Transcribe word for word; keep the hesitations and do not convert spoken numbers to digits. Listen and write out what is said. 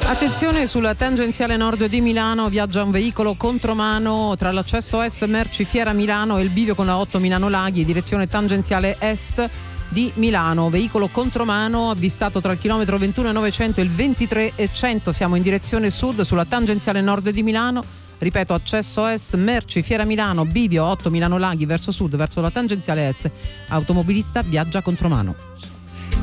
Attenzione, sulla tangenziale nord di Milano viaggia un veicolo contromano tra l'accesso est Merci Fiera Milano e il bivio con la otto Milano Laghi, direzione tangenziale est di Milano. Veicolo contromano avvistato tra il chilometro ventuno e novecento e il ventitré e cento. Siamo in direzione sud sulla tangenziale nord di Milano. Ripeto, accesso est Merci Fiera Milano, bivio otto Milano Laghi verso sud, verso la tangenziale est. Automobilista viaggia contromano.